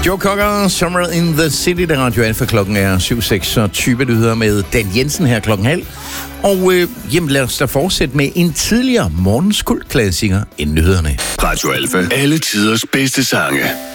Joe Cocker, Summer in the City, der Radio Alfa. Klokken er 7:26 nyheder med Dan Jensen her klokken halv. Og jamen lad os da fortsætte med en tidligere morgenskultklassiker inden nyhederne. Radio Alfa. Alle tiders bedste sange.